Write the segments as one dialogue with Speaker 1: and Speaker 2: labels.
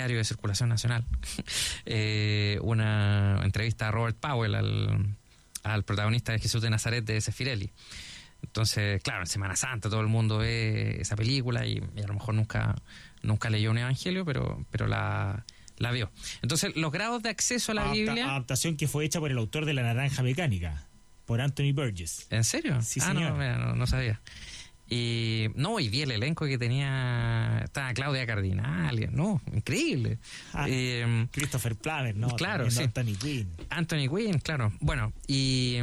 Speaker 1: diario de circulación nacional, una entrevista a Robert Powell, al protagonista de Jesús de Nazaret de Sefirelli. Entonces, claro, en Semana Santa todo el mundo ve esa película y a lo mejor nunca leyó un evangelio, pero la vio. Entonces, los grados de acceso a la Biblia...
Speaker 2: Adaptación que fue hecha por el autor de La Naranja Mecánica, por Anthony Burgess.
Speaker 1: ¿En serio?
Speaker 2: Sí, señor.
Speaker 1: No sabía. Y vi el elenco que tenía. Estaba Claudia Cardinal, increíble.
Speaker 2: Christopher Plummer, ¿no?
Speaker 1: Claro, sí. Anthony Quinn, claro. Bueno, y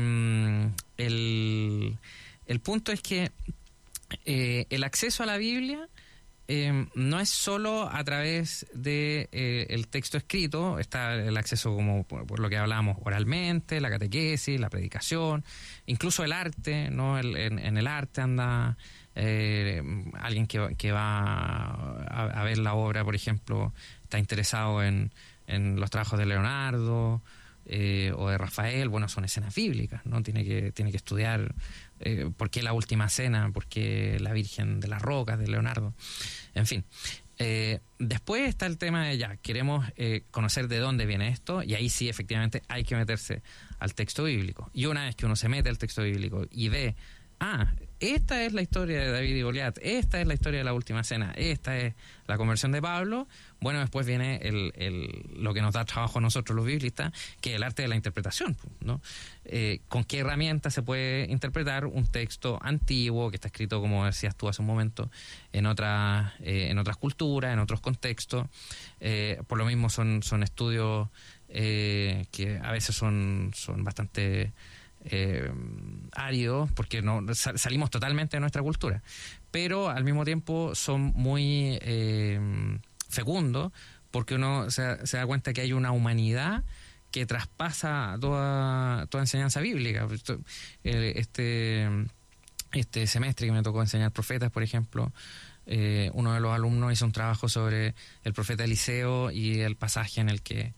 Speaker 1: el punto es que el acceso a la Biblia no es solo a través de el texto escrito. Está el acceso, como por lo que hablábamos, oralmente, la catequesis, la predicación, incluso el arte, ¿no? En el arte anda alguien que va a ver la obra, por ejemplo, está interesado en los trabajos de Leonardo o de Rafael. Bueno, son escenas bíblicas, ¿no? Tiene que estudiar por qué la Última Cena, por qué la Virgen de las Rocas de Leonardo, en fin. Después está el tema de queremos conocer de dónde viene esto, y ahí sí efectivamente hay que meterse al texto bíblico. Y una vez que uno se mete al texto bíblico y ve, esta es la historia de David y Goliat, esta es la historia de la Última Cena, esta es la conversión de Pablo, bueno, después viene lo que nos da trabajo a nosotros los biblistas, que es el arte de la interpretación, ¿no? ¿Con qué herramientas se puede interpretar un texto antiguo que está escrito, como decías tú hace un momento, en otras culturas, en otros contextos? Por lo mismo son estudios que a veces son bastante áridos, porque salimos totalmente de nuestra cultura, pero al mismo tiempo son muy fecundos, porque uno se da cuenta que hay una humanidad que traspasa toda enseñanza bíblica. Este semestre que me tocó enseñar profetas, por ejemplo, uno de los alumnos hizo un trabajo sobre el profeta Eliseo y el pasaje en el que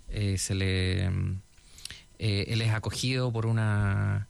Speaker 1: él es acogido por la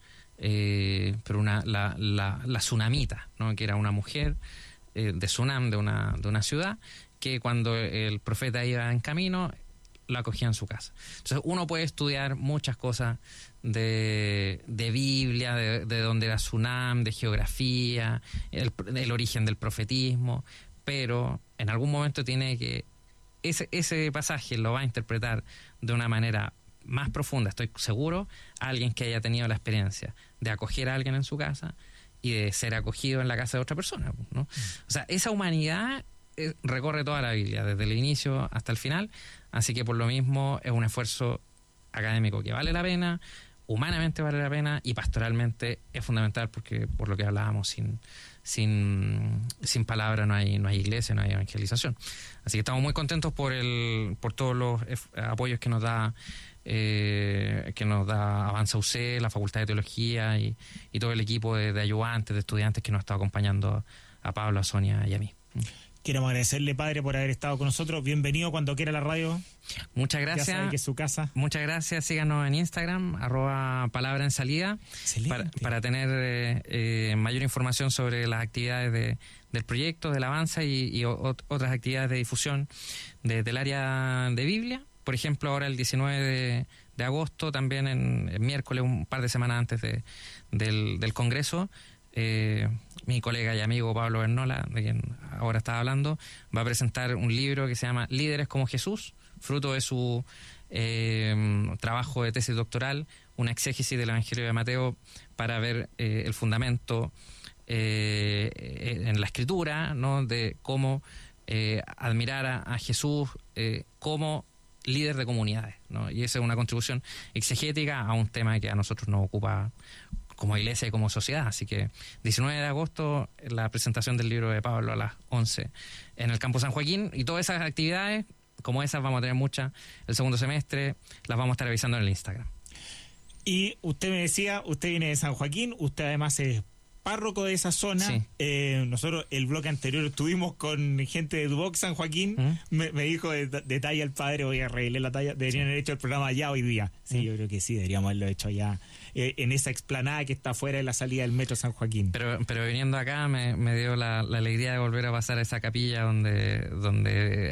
Speaker 1: Sunamita, ¿no? Que era una mujer de Sunam, de una ciudad, que cuando el profeta iba en camino, la acogía en su casa. Entonces uno puede estudiar muchas cosas de Biblia, de dónde era Sunam, de geografía, el origen del profetismo, pero en algún momento tiene que... Ese pasaje lo va a interpretar de una manera más profunda, estoy seguro, alguien que haya tenido la experiencia de acoger a alguien en su casa y de ser acogido en la casa de otra persona, ¿no? O sea, esa humanidad recorre toda la Biblia, desde el inicio hasta el final, así que por lo mismo es un esfuerzo académico que vale la pena, humanamente vale la pena, y pastoralmente es fundamental, porque por lo que hablábamos, sin palabra no hay iglesia, no hay evangelización. Así que estamos muy contentos por todos los apoyos que nos da Avanza UC, la Facultad de Teología y todo el equipo de ayudantes, de estudiantes que nos ha estado acompañando a Pablo, a Sonia y a mí.
Speaker 2: Queremos agradecerle, padre, por haber estado con nosotros. Bienvenido cuando quiera a la radio.
Speaker 1: Muchas gracias.
Speaker 2: Ya sabe que es su casa.
Speaker 1: Muchas gracias. Síganos en Instagram, @palabra en salida, para tener mayor información sobre las actividades del proyecto, del Avanza y otras actividades de difusión del área de Biblia. Por ejemplo, ahora el 19 de agosto, también el miércoles, un par de semanas antes del Congreso, mi colega y amigo Pablo Bernola, de quien ahora estaba hablando, va a presentar un libro que se llama Líderes como Jesús, fruto de su trabajo de tesis doctoral, una exégesis del Evangelio de Mateo para ver el fundamento en la Escritura, ¿no? De cómo admirar a Jesús como líder de comunidades, ¿no? Y esa es una contribución exegética a un tema que a nosotros nos ocupa como iglesia y como sociedad. Así que 19 de agosto, la presentación del libro de Pablo a las 11 en el Campo San Joaquín, y todas esas actividades, como esas, vamos a tener muchas el segundo semestre, las vamos a estar avisando en el Instagram.
Speaker 2: Y usted me decía, usted viene de San Joaquín, usted además es párroco de esa zona.
Speaker 1: Sí.
Speaker 2: Nosotros el bloque anterior estuvimos con gente de Duboc, San Joaquín. Me dijo de talla el padre, voy a arreglar la talla, deberían haber hecho el programa allá hoy día. Sí, yo creo que sí, deberíamos haberlo hecho allá, en esa explanada que está fuera de la salida del metro San Joaquín.
Speaker 1: Pero viniendo acá me dio la alegría de volver a pasar a esa capilla donde